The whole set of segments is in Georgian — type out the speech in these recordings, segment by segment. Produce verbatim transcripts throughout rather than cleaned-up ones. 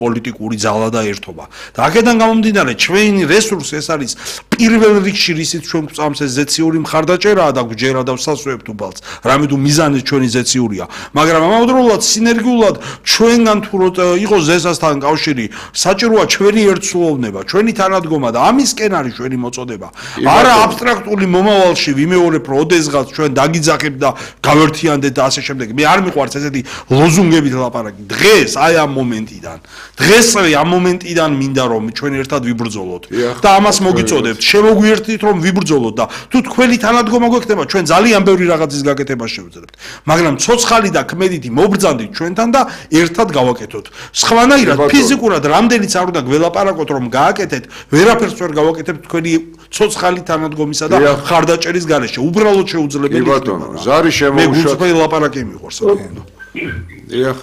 პოლიტიკური ძალა და ერთობა. და აქედან გამომდინარე, ჩვენი რესურსი ეს არის პირველ რიგში, რისიც ჩვენ გვწამს ეს ზეციური მხარდაჭერაა და გვჯერა და ვსასვევთ უბალს. რამე თუ მიზანი ჩვენი ზეციურია, მაგრამ ამავდროულად სინერგიულად ჩვენგან თუ იყოს ზესასთან კავშირი, საჭიროა ჩვენი ერთსულოვნება, ჩვენი თანადგომა და ამისკენ არის ჩვენი მოწოდება. არა აბსტრაქტული მომავალში ვიმეორებ, რომ ოდესღაც ჩვენ დაგიძახებთ და გავერთიანდეთ და ასე შემდეგ. მე არ მიყვარს ესეთი ლოზუნგებით ლაპარაკი. დღეს აი ამ მომენტიდან დღეს ამ მომენტიდან მინდა რომ ჩვენ ერთად ვიბრძოლოთ და ამას მოგიწოდებთ შემოგვიერთდით რომ ვიბრძოლოთ და თუ თქვენი თანადგომა გვექნება ჩვენ ძალიან ბევრი რაღაცის გაკეთებას შევძლებთ მაგრამ ცოცხალი და ქმედითი მობრძანდით ჩვენთან და ერთად გავაკეთოთ სხვანაირად ფიზიკურად რამდენიც არ უნდა გველაპარაკოთ რომ გააკეთეთ ვერაფერს ვერ გავაკეთებთ თქვენი ცოცხალი თანადგომისა და ხარდაჭერის გარეშე უბრალოდ შეუძლებელი ბატონო ზარი შემოუშვათ მე ლაპარაკი მიყვარს დიახ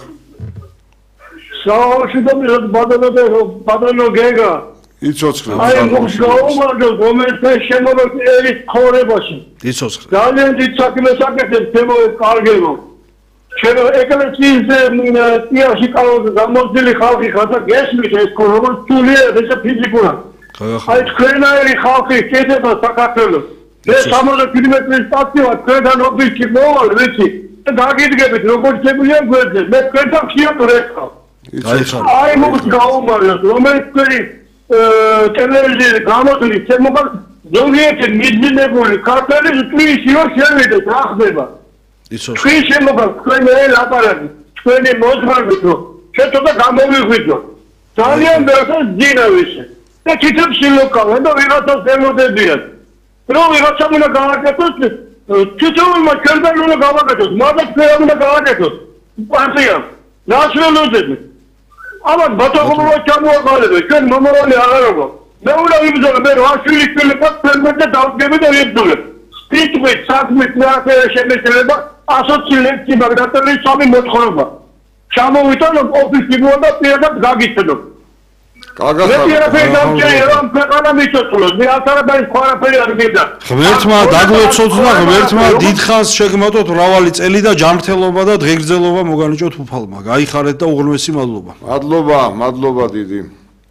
Sağolsun da biraz badana da badana gega. İçoçkı. Ay bu olmadı. Komerte şemalık elit kore başı. İçoçkı. Zaten hiç sakime sakete temo kargelo. Şöyle ekalesiz tiyaşı kaldı. Zamozili halkı kata geçmiş es koruma tuliye dese fizikuna. Ay krenayri halkı kete de sakatlı. Ve samada kilometre istasyonu var. Kreden o bir kim olur veci. Daha gidip robot çebiliyor gözle. Ben kreden kiyo tureka. Ay bu gavurlar, Romanya'daki temelde gamaturi, temel devletin midline böyle kartları tutuyor şöyle takmıyor. Kışın mı bak, köyne laparak, köyne mozmar bitiyor. Şöyle de gamoyu bitiyor. Tanıyan derse zinavişi. Ne kitap şilok kalıyor, da virata semode diyor. Pero virata mına gavatıyorsun. Tutuyorlar, köyden onu gavatıyorsun. Madem köyden gavatıyorsun. Başlıyor. Nasıl olur? Ama Batı'nın çamur kalıyor. Kön mamurali ağırıyor. Ne öyle imzalı ben haşilik böyle bak pembede dalga gibi de yapıyor. Speech with submit ne yapıyor şeyler bak asıl çilek ki bak da bir sami mutlu bak. Çamur utan ofis gibi orada bir adam gagittim. Kaga. Ne bir adam çayıram kana mı tutulur. Bir atara ben khara peyar gida. ღმერთმა დაგვეცოთ და ღმერთმა დიდხანს შეგმატოთ მრავალი წელი და ჯანმრთელობა და დღეგრძელობა მოგანიჭოთ უფალმა. გაიხარეთ და უღრმესი მადლობა. მადლობა, მადლობა დიდი.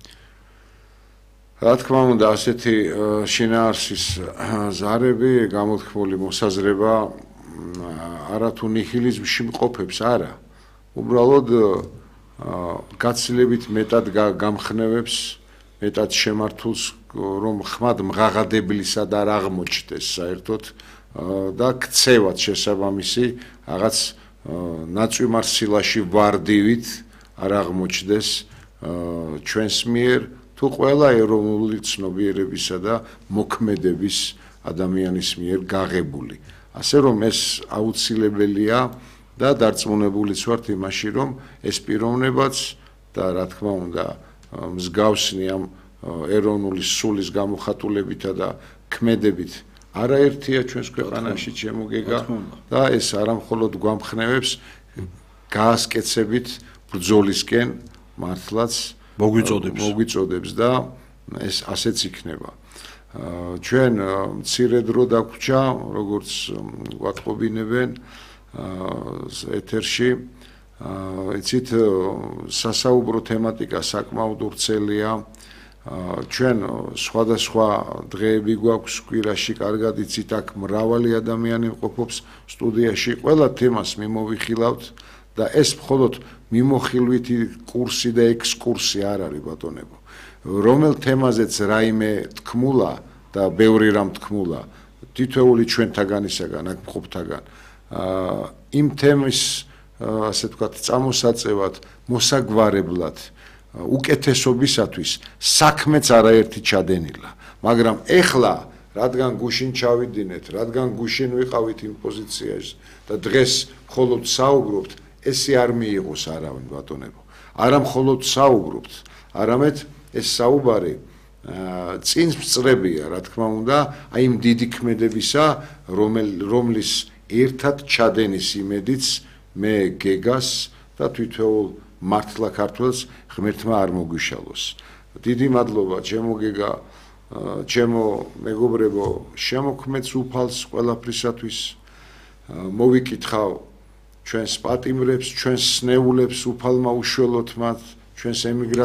რა თქმა უნდა, ასეთი შინაარსის ზარები, გამოთქმული მოსაზრება არათუ ნიჰილიზმში მყოფებს, არა. უბრალოდ გაცილებით მეტად გამხნევებს, მეტად შემართულს რომ ხმად მღაღადებლისა და არ აღმოჩნდეს საერთოდ და ქცევად შესაბამისი რაღაც ნაწვიმარ სილაში ვარდივით არ აღმოჩნდეს ჩვენს მიერ თუ ყველა ეროვნული ცნობიერებისა და მოქმედების ადამიანის მიერ გაღებული. ასე რომ ეს აუცილებელია და დარწმუნებულიც ვართ იმაში რომ ეს პიროვნებაც და რა თქმა უნდა მსგავსნი ამ ეროვნული სულის გამოხატულებითა და ქმედებით არაერთია ჩვენს ქვეყანაში შემოგეგა და ეს არამხოლოდ გვამხნევებს გაასკეცებით ბრძოლისკენ მართლაც მოგვიწოდებს მოგვიწოდებს და ეს ასეც იქნება ჩვენ მცირე დრო დაგვრჩა როგორც გვატყობინებენ ეთერში იცით სასაუბრო თემატიკა საკმაოდ ვრცელია ჩვენ სხვადასხვა დღეები გვაქვს კვირაში კარგად იცით აქ მრავალი ადამიანი მყოფობს სტუდიაში ყველა თემას მიმოვიხილავთ და ეს მხოლოდ მიმოხილვითი კურსი და ექსკურსი არ არის ბატონებო რომელ თემაზეც რაიმე თქმულა და ბევრი რამ თქმულა თითოეული ჩვენთაგანისაგან აქ მყოფთაგან იმ თემის ასე ვთქვათ წამოსაწევად მოსაგვარებლად უკეთესობისათვის საქმეც არაერთი ჩადენილა მაგრამ ეხლა რადგან გუშინ ჩავიდინეთ რადგან გუშინ ვიყავით იმ პოზიციაში და დღეს მხოლოდ საუბრობთ ესე არ მიიღოს არავინ ბატონებო არა მხოლოდ საუბრობთ არამედ ეს საუბარი წინს მწრებია რა თქმა უნდა აი იმ დიდი ქმედებისა რომლის ერთად ჩადენის იმედიც მე გეგას და თვითეულ მართლა ქართველს ღმერთმა არ მოგვიშალოს. დიდი მადლობა ჩემო გეგა, ჩემო მეგობრებო, შემოქმედს უფალს ყველაფრისათვის. მოვიკითხავ ჩვენს პატიმრებს, ჩვენს სნეულებს უფალმა უშველოთ მათ, ჩვენს ემიგრაციას